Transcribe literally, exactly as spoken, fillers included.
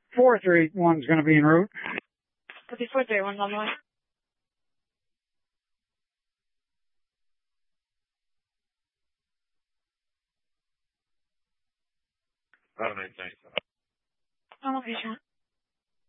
four three one's going to be en route. Copy four three one on the way. Oh, nice, nice. On location.